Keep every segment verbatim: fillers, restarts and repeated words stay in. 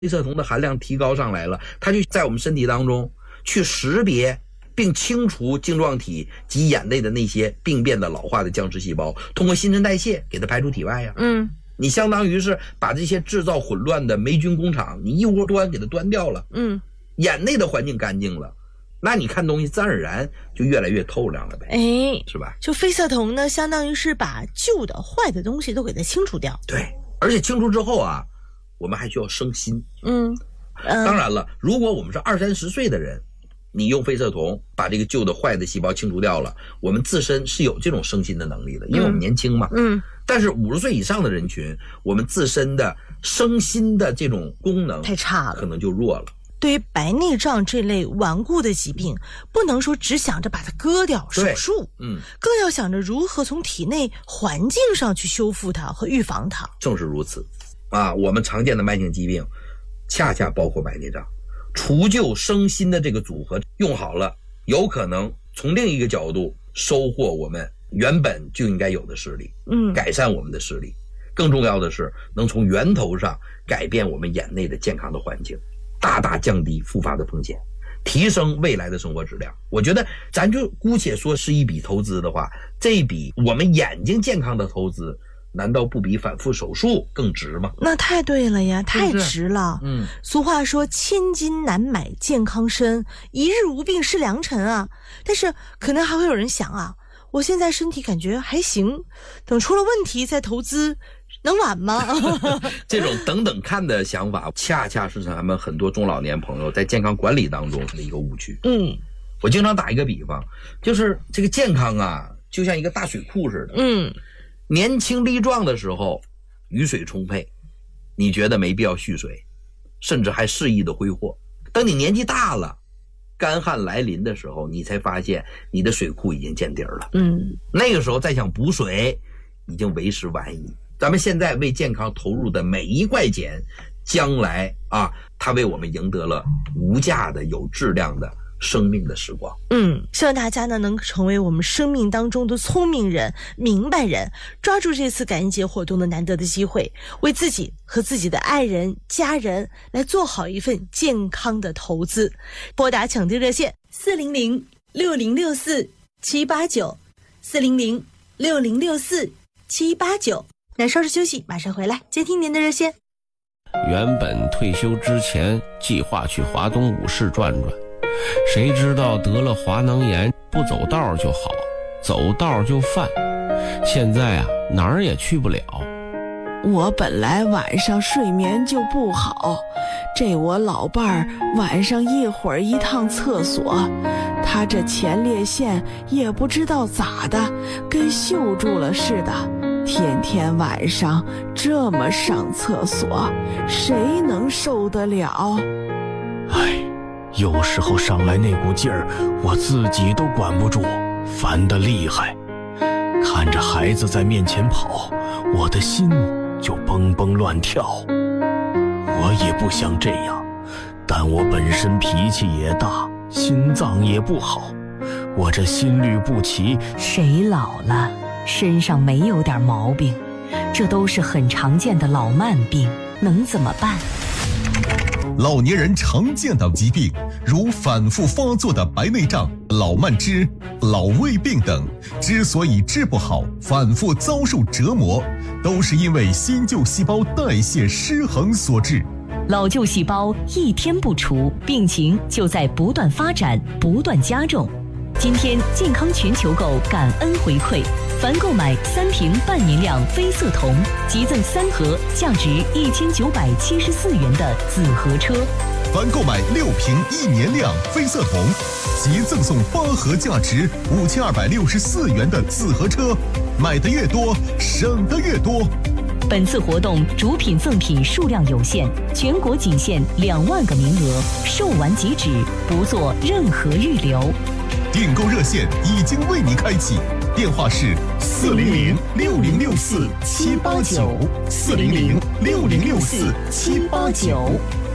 黑色酮的含量提高上来了，它就在我们身体当中去识别并清除晶状体及眼内的那些病变的老化的僵尸细胞，通过新陈代谢给它排出体外呀。 嗯， 你相当于是把这些制造混乱的霉菌工厂，你一窝端给它端掉了。 嗯， 眼内的环境干净了，那你看东西自然而然就越来越透亮了呗。 哎， 是吧？ 就非色酮呢，相当于是把旧的坏的东西都给它清除掉。 对，而且清除之后啊，我们还需要生新。 嗯，呃、 当然了，如果我们是二三十岁的人，你用非色酮把这个旧的坏的细胞清除掉了，我们自身是有这种生新的能力的，因为我们年轻嘛。 嗯， 但是五十岁以上的人群，我们自身的生新的这种功能太差了， 可能就弱了。 对于白内障这类顽固的疾病，不能说只想着把它割掉手术， 嗯， 更要想着如何从体内环境上去修复它和预防它。 正是如此啊，我们常见的慢性疾病恰恰包括白内障，除旧生新的这个组合用好了，有可能从另一个角度收获我们原本就应该有的视力， 嗯， 改善我们的视力。更重要的是能从源头上改变我们眼内的健康的环境，大大降低复发的风险，提升未来的生活质量。我觉得咱就姑且说是一笔投资的话，这一笔我们眼睛健康的投资，难道不比反复手术更值吗？ 那太对了呀，太值了。 嗯， 俗话说千金难买健康身，一日无病是良辰啊。但是可能还会有人想啊，我现在身体感觉还行，等出了问题再投资能晚吗？ 这种等等看的想法，恰恰是咱们很多中老年朋友在健康管理当中的一个误区。 嗯， 我经常打一个比方，就是这个健康啊，就像一个大水库似的。 嗯， 年轻力壮的时候，雨水充沛，你觉得没必要蓄水，甚至还肆意的挥霍。等你年纪大了，干旱来临的时候，你才发现你的水库已经见底儿了。 嗯， 那个时候再想补水，已经为时晚矣。咱们现在为健康投入的每一块钱，将来啊，它为我们赢得了无价的、有质量的生命的时光。 嗯，希望大家呢能成为我们生命当中的聪明人、明白人，抓住这次感恩节活动的难得的机会，为自己和自己的爱人、家人来做好一份健康的投资。拨打抢订热线四零零六零六四七八九，四零零六零六四七八九。那稍事休息，马上回来接听您的热线。 原本退休之前计划去华东五市转转，谁知道得了滑囊炎，不走道就好，走道就犯，现在啊哪儿也去不了。 我本来晚上睡眠就不好，这我老伴儿晚上一会儿一趟厕所，他这前列腺也不知道咋的跟锈住了似的，天天晚上这么上厕所，谁能受得了？ 哎，有时候上来那股劲儿，我自己都管不住，烦得厉害。看着孩子在面前跑，我的心就蹦蹦乱跳。我也不想这样，但我本身脾气也大，心脏也不好，我这心律不齐。 谁老了身上没有点毛病，这都是很常见的老慢病，能怎么办？ 老年人常见的疾病，如反复发作的白内障、老慢支、老胃病等，之所以治不好，反复遭受折磨，都是因为新旧细胞代谢失衡所致。 老旧细胞一天不除，病情就在不断发展，不断加重。今天健康全球购感恩回馈，凡购买三瓶半年量非色酮，即赠三盒价值一千九百七十四元的紫河车； 凡购买六瓶一年量非色酮，即赠送八盒价值五千二百六十四元的紫河车。买的越多，省的越多。 本次活动主品赠品数量有限，全国仅限两万个名额，售完即止，不做任何预留。 订购热线已经为你开启，电话是四零零六零六四七八九，四零零六零六四七八九。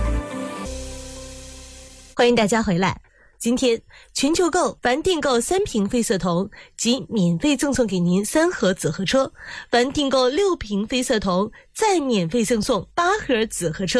欢迎大家回来。今天全球购凡订购三瓶非色酮，即免费赠送给您三盒紫河车；凡订购六瓶非色酮，再免费赠送八盒紫河车。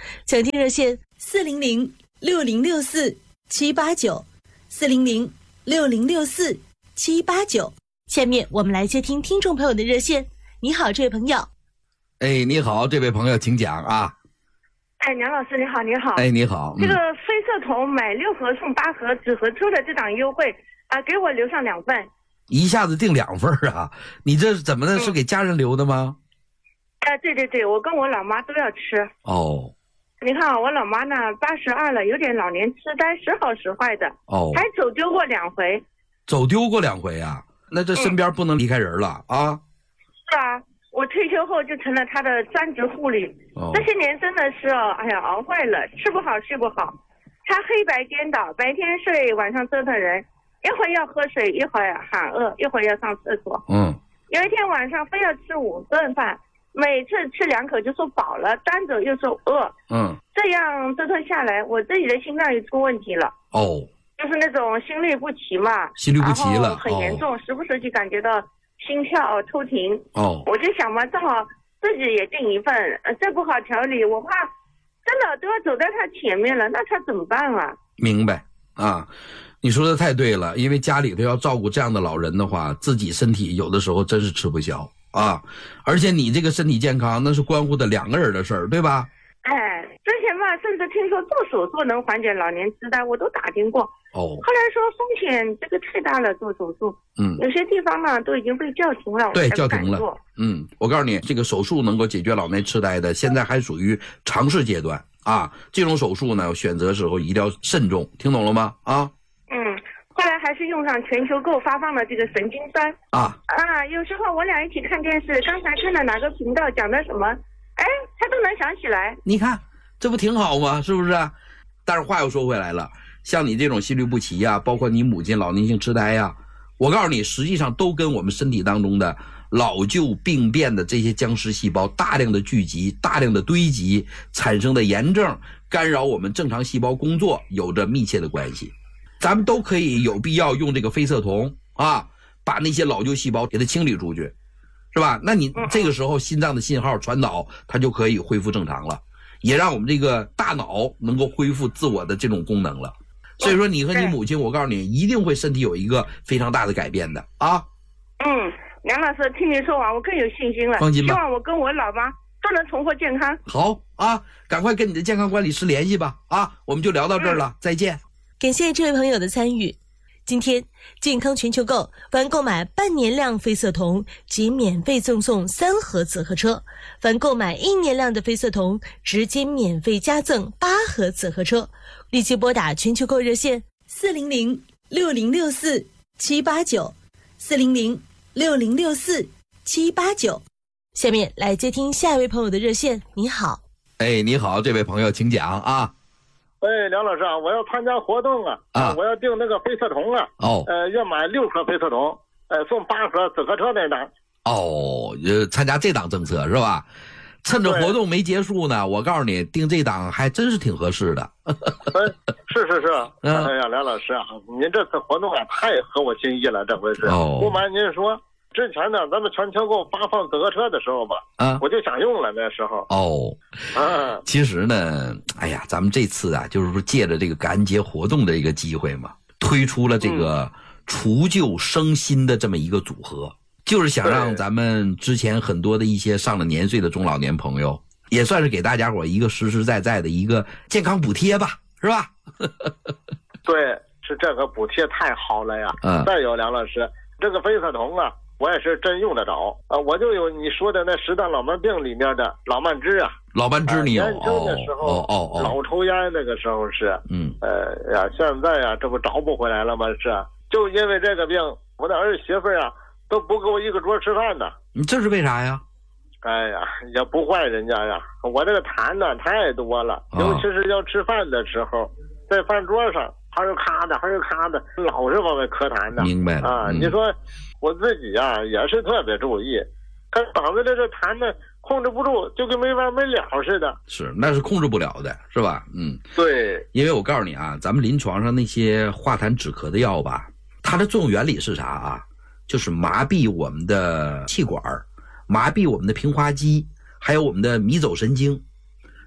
想听热线四零零六零六四七八九四零零六零六四七八九。下面我们来接听听众朋友的热线。你好，这位朋友。 哎，你好，这位朋友，请讲啊。 哎，梁老师你好，你好。 哎，你好。 嗯、这个非色铜买六盒送八盒纸盒车的这档优惠啊、呃，给我留上两份。 一下子订两份啊？你这怎么的？是给家人留的吗？ 哎、嗯呃，对对对，我跟我老妈都要吃。 哦。 你看我老妈呢，八十二了，有点老年痴呆，时好时坏的。 哦。 还走丢过两回。 走丢过两回啊？那这身边不能离开人了、嗯、啊？ 是啊，我退休后就成了他的专职护理。哦。这些年真的是哦，哎呀，熬坏了，吃不好睡不好，他黑白颠倒，白天睡，晚上折腾人，一会儿要喝水，一会儿喊饿，一会儿要上厕所。 嗯。 有一天晚上非要吃五顿饭，每次吃两口就说饱了，端走又说饿。 嗯。 这样折腾下来，我自己的心脏也出问题了。 哦。 就是那种心律不齐嘛， 心律不齐了， 很严重、哦，时不时就感觉到心跳抽停。 哦， 我就想嘛，正好自己也订一份，呃，再不好调理，我怕真的都要走在他前面了，那他怎么办啊？ 明白啊，你说的太对了，因为家里头要照顾这样的老人的话，自己身体有的时候真是吃不消啊，而且你这个身体健康那是关乎的两个人的事儿，对吧？ 哎，之前嘛，甚至听说做手术能缓解老年痴呆，我都打听过。 哦。 后来说风险这个太大了，做手术。 嗯。 有些地方呢都已经被叫停了。 对，叫停了。嗯，我告诉你，这个手术能够解决老年痴呆的，现在还属于尝试阶段啊。这种手术呢，选择时候一定要慎重，听懂了吗？啊。 嗯，后来还是用上全球购发放的这个神经酸。 啊。 啊，有时候我俩一起看电视，刚才看的哪个频道讲的什么？哎，他都能想起来。 你看，这不挺好吗？是不是？但是话又说回来了，像你这种心律不齐呀、啊，包括你母亲老年性痴呆呀、啊，我告诉你，实际上都跟我们身体当中的老旧病变的这些僵尸细胞大量的聚集、大量的堆积产生的炎症，干扰我们正常细胞工作有着密切的关系。咱们都可以有必要用这个非色铜啊，把那些老旧细胞给它清理出去。是吧？那你这个时候心脏的信号传导，它就可以恢复正常了，也让我们这个大脑能够恢复自我的这种功能了。所以说，你和你母亲，我告诉你，一定会身体有一个非常大的改变的啊。 嗯，梁老师，听你说完，我更有信心了。 放心吧， 希望我跟我老妈都能重获健康。 好啊，赶快跟你的健康管理师联系吧。啊，我们就聊到这儿了，嗯、再见。 感谢这位朋友的参与。今天健康全球购凡购买半年量非色铜即免费赠送三盒紫盒车，凡购买一年量的非色铜直接免费加赠八盒紫盒车。立即拨打全球购热线四零零六零六四七八九四零零六零六四七八九。下面来接听下一位朋友的热线。你好。 哎，你好，这位朋友请讲啊。 哎，梁老师啊，我要参加活动啊，啊，我要订那个非色铜啊， 哦， 呃，要买六盒非色铜，呃，送八盒紫盒车那档。 哦，呃，参加这档政策是吧？趁着活动没结束呢，我告诉你，订这档还真是挺合适的。 是是是，嗯、哎呀，梁老师啊，您这次活动啊，太合我心意了，这回是。哦，不瞒您说。之前呢，咱们全球购发放紫盒车的时候吧，啊，我就想用了那时候。 哦，啊，其实呢，哎呀，咱们这次啊，就是说借着这个感恩节活动的一个机会嘛，推出了这个除旧升新的这么一个组合，嗯、就是想让咱们之前很多的一些上了年岁的中老年朋友，也算是给大家伙一个实实在在的一个健康补贴吧，是吧？ 对，是这个补贴太好了呀。嗯。再有梁老师，这个非色铜啊。我也是真用得着啊！我就有你说的那十大老慢病里面的老慢支啊， 老慢支你有？ 年轻的时候，哦哦哦，老抽烟那个时候是，嗯，呃呀，现在呀，这不找不回来了吗？是，就因为这个病，我的儿媳妇啊都不给我一个桌吃饭呢。 你这是为啥呀？ 哎呀，也不怪人家呀，我这个痰呢太多了，哦、尤其是要吃饭的时候，在饭桌上。还是咔的，还是咔的，老是往外咳痰的。 明白了啊！嗯、你说我自己呀、啊，也是特别注意，看嗓子里这痰呢，控制不住，就跟没完没了似的。 是，那是控制不了的，是吧？嗯， 对。 因为我告诉你啊，咱们临床上那些化痰止咳的药吧，它的作用原理是啥啊？就是麻痹我们的气管，麻痹我们的平滑肌，还有我们的迷走神经。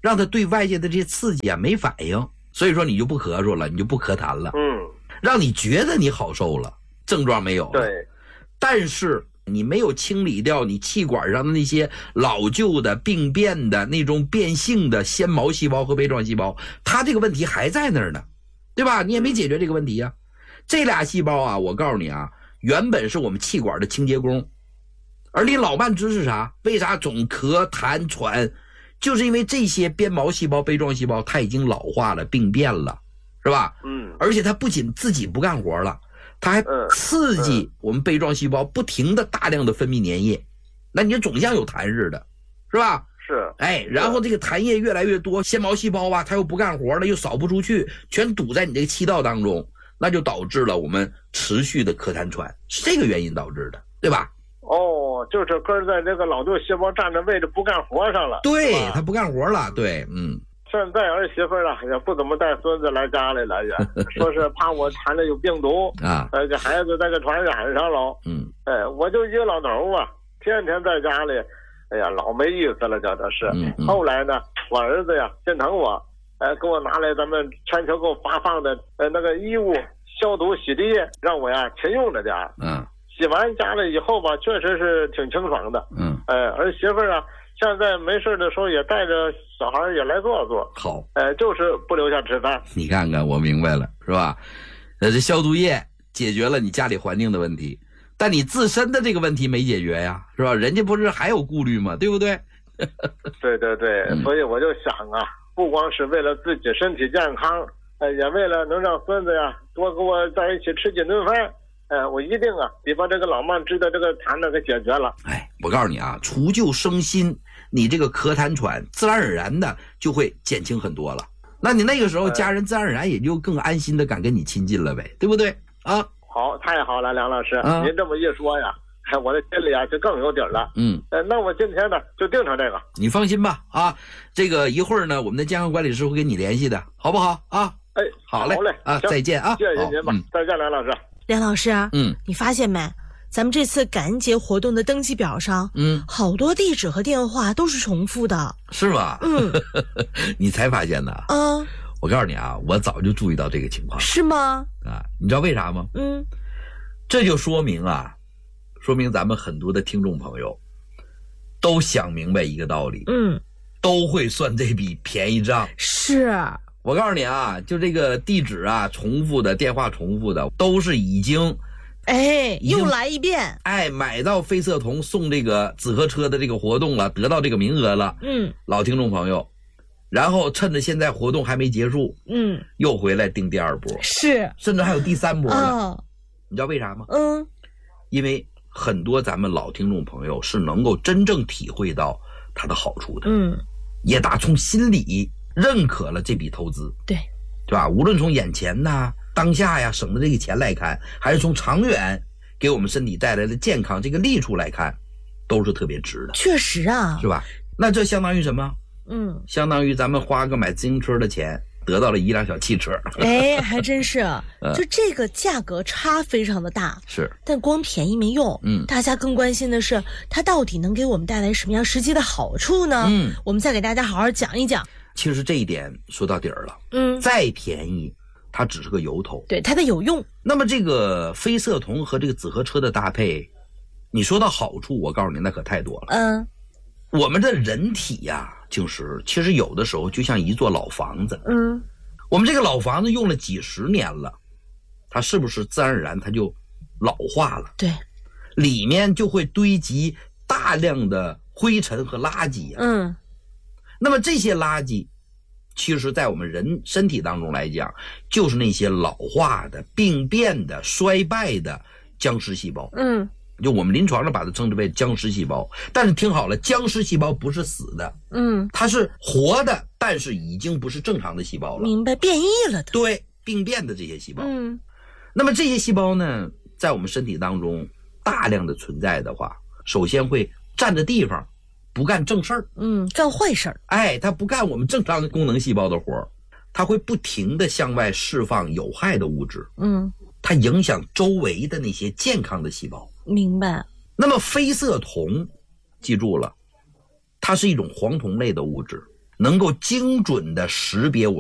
让它对外界的这些刺激啊没反应，所以说你就不咳嗽了，你就不咳痰了， 嗯， 让你觉得你好受了，症状没有了。 对， 但是你没有清理掉你气管上的那些老旧的病变的那种变性的纤毛细胞和杯状细胞，它这个问题还在那儿呢，对吧？你也没解决这个问题啊。这俩细胞啊，我告诉你啊，原本是我们气管的清洁工，而你老慢支是啥？为啥总咳痰喘？就是因为这些鞭毛细胞、杯状细胞它已经老化了、病变了，是吧？ 嗯， 而且它不仅自己不干活了，它还刺激我们杯状细胞不停的大量的分泌粘液，那你就总像有痰似的，是吧？ 是， 哎，然后这个痰液越来越多，纤毛细胞啊，它又不干活了，又扫不出去，全堵在你这个气道当中，那就导致了我们持续的咳痰喘，是这个原因导致的，对吧？ 哦，就是根在这个老旧细胞占着位置不干活上了。 对，他不干活了，对，嗯。 现在儿媳妇啊也不怎么带孙子来家里了，也说是怕我痰里有病毒啊， 呃，给孩子再给传染上了。 嗯， 哎，我就一个老头啊，天天在家里，哎呀，老没意思了，叫这是。 嗯嗯、 后来呢，我儿子呀心疼我，哎，给我拿来咱们全球给我发放的呃那个衣物消毒洗涤液，让我呀勤用着点。 嗯。 洗完家里以后吧，确实是挺清爽的。 嗯， 哎，儿媳妇啊，现在没事的时候也带着小孩也来坐坐。 好， 哎，就是不留下吃饭。 你看看，我明白了，是吧？呃，这消毒液解决了你家里环境的问题，但你自身的这个问题没解决呀，是吧？人家不是还有顾虑吗？对不对？ 对对对，嗯、所以我就想啊，不光是为了自己身体健康，呃，也为了能让孙子呀多跟我在一起吃几顿饭。呃，我一定啊，得把这个老慢支的这个痰呢给解决了。 哎，我告诉你啊，除旧生新，你这个咳痰喘自然而然的就会减轻很多了。那你那个时候家人自然而然也就更安心的敢跟你亲近了呗，对不对啊？ 好，太好了，梁老师， 啊、 您这么一说呀，哎，我的心里啊就更有底了。 嗯， 呃，那我今天呢就定成这个。 你放心吧，啊，这个一会儿呢，我们的健康管理师会跟你联系的，好不好啊？ 哎， 好嘞， 好嘞啊，再见啊， 谢谢您吧，嗯、再见，梁老师。 梁老师， 嗯， 你发现没？咱们这次感恩节活动的登记表上， 嗯， 好多地址和电话都是重复的， 是吗？ 嗯， 你才发现的？ 嗯， 我告诉你啊，我早就注意到这个情况， 是吗？ 啊，你知道为啥吗？ 嗯， 这就说明啊，说明咱们很多的听众朋友都想明白一个道理， 嗯， 都会算这笔便宜账。 是。 我告诉你啊，就这个地址啊，重复的电话重复的，都是已经， 哎，又来一遍， 哎，买到飞色童送这个紫河车的这个活动了，得到这个名额了， 嗯， 老听众朋友，然后趁着现在活动还没结束， 嗯， 又回来订第二波， 是， 甚至还有第三波呢。 哦、 你知道为啥吗？ 嗯， 因为很多咱们老听众朋友是能够真正体会到它的好处的， 嗯， 也打从心里认可了这笔投资， 对， 对吧？无论从眼前呐、当下呀省的这个钱来看，还是从长远给我们身体带来的健康这个利处来看，都是特别值的。 确实啊， 是吧？那这相当于什么？ 嗯， 相当于咱们花个买自行车的钱，得到了一辆小汽车。 哎，还真是，就这个价格差非常的大， 是， 但光便宜没用， 嗯， 大家更关心的是它到底能给我们带来什么样实际的好处呢？ 嗯， 我们再给大家好好讲一讲。 其实这一点说到底儿了， 嗯， 再便宜，它只是个由头， 对，它的有用。 那么这个飞色童和这个紫河车的搭配，你说到好处，我告诉你那可太多了。 嗯， 我们的人体呀，就是其实有的时候就像一座老房子， 嗯， 我们这个老房子用了几十年了，它是不是自然而然它就老化了？ 对， 里面就会堆积大量的灰尘和垃圾、啊。 嗯， 那么这些垃圾，其实在我们人身体当中来讲，就是那些老化的、病变的、衰败的僵尸细胞。 嗯， 就我们临床上把它称之为僵尸细胞。但是听好了，僵尸细胞不是死的， 嗯， 它是活的，但是已经不是正常的细胞了。 明白，变异了的。 对，病变的这些细胞。 嗯， 那么这些细胞呢，在我们身体当中大量的存在的话，首先会占着地方，不干正事儿， 嗯，干坏事儿。 哎，它不干我们正常功能细胞的活儿，它会不停的向外释放有害的物质， 嗯， 它影响周围的那些健康的细胞。 明白。 那么飞色酮，记住了，它是一种黄酮类的物质， 能够精准的识别我